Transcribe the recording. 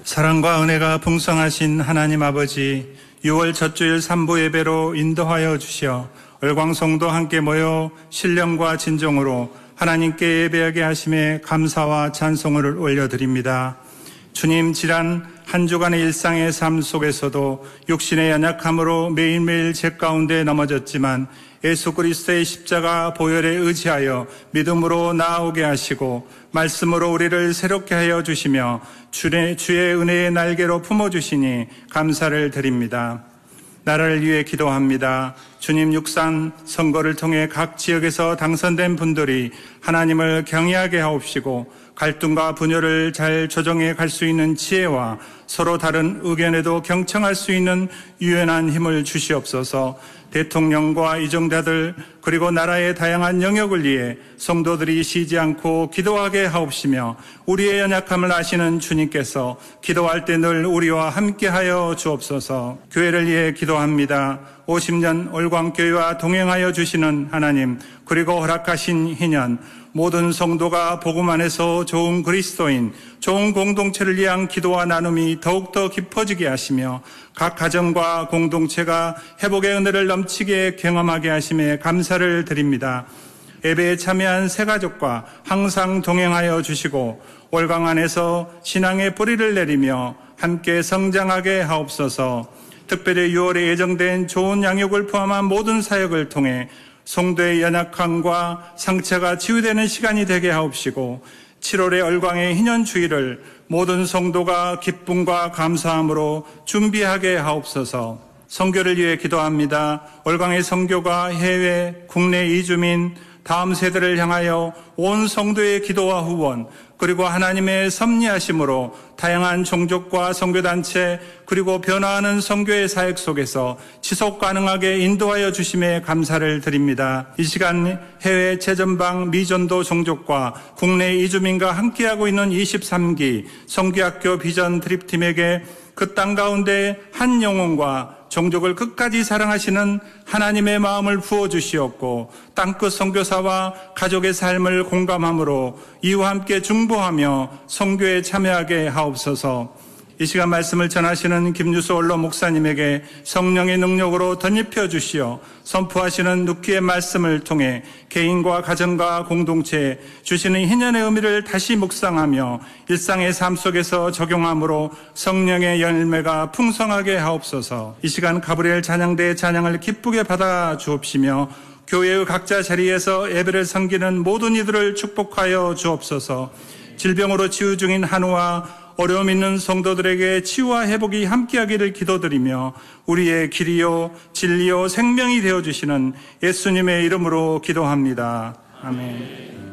사랑과 은혜가 풍성하신 하나님 아버지, 6월 첫 주일 3부 예배로 인도하여 주시어 을광성도 함께 모여 신령과 진정으로 하나님께 예배하게 하심에 감사와 찬송을 올려드립니다. 주님, 지난 한 주간의 일상의 삶 속에서도 육신의 연약함으로 매일매일 죄 가운데 넘어졌지만 예수 그리스도의 십자가 보혈에 의지하여 믿음으로 나아오게 하시고 말씀으로 우리를 새롭게 하여 주시며 주의 은혜의 날개로 품어주시니 감사를 드립니다. 나라를 위해 기도합니다. 주님, 육산 선거를 통해 각 지역에서 당선된 분들이 하나님을 경외하게 하옵시고 갈등과 분열을 잘 조정해 갈 수 있는 지혜와 서로 다른 의견에도 경청할 수 있는 유연한 힘을 주시옵소서. 대통령과 이정자들 그리고 나라의 다양한 영역을 위해 성도들이 쉬지 않고 기도하게 하옵시며 우리의 연약함을 아시는 주님께서 기도할 때 늘 우리와 함께하여 주옵소서. 교회를 위해 기도합니다. 50년 올광교회와 동행하여 주시는 하나님, 그리고 허락하신 희년, 모든 성도가 복음 안에서 좋은 그리스도인, 좋은 공동체를 위한 기도와 나눔이 더욱더 깊어지게 하시며 각 가정과 공동체가 회복의 은혜를 넘치게 경험하게 하심에 감사를 드립니다. 예배에 참여한 새 가족과 항상 동행하여 주시고 월광 안에서 신앙의 뿌리를 내리며 함께 성장하게 하옵소서. 특별히 6월에 예정된 좋은 양육을 포함한 모든 사역을 통해 성도의 연약함과 상처가 치유되는 시간이 되게 하옵시고 7월의 얼광의 희년주의를 모든 성도가 기쁨과 감사함으로 준비하게 하옵소서. 선교를 위해 기도합니다. 얼광의 선교가 해외, 국내 이주민, 다음 세대를 향하여 온 성도의 기도와 후원, 그리고 하나님의 섭리하심으로 다양한 종족과 선교단체 그리고 변화하는 선교의 사역 속에서 지속 가능하게 인도하여 주심에 감사를 드립니다. 이 시간 해외 최전방 미전도 종족과 국내 이주민과 함께하고 있는 23기 선교학교 비전 드립팀에게 그 땅 가운데 한 영혼과 종족을 끝까지 사랑하시는 하나님의 마음을 부어주시옵고 땅끝 선교사와 가족의 삶을 공감함으로 이와 함께 중보하며 선교에 참여하게 하옵소서. 이 시간 말씀을 전하시는 김유수 원로 목사님에게 성령의 능력으로 덧입혀 주시어 선포하시는 눕기의 말씀을 통해 개인과 가정과 공동체에 주시는 희년의 의미를 다시 묵상하며 일상의 삶 속에서 적용함으로 성령의 열매가 풍성하게 하옵소서. 이 시간 가브리엘 찬양대의 찬양을 기쁘게 받아 주옵시며 교회의 각자 자리에서 예배를 섬기는 모든 이들을 축복하여 주옵소서. 질병으로 치유 중인 한우와 어려움 있는 성도들에게 치유와 회복이 함께하기를 기도드리며 우리의 길이요 진리요 생명이 되어주시는 예수님의 이름으로 기도합니다. 아멘.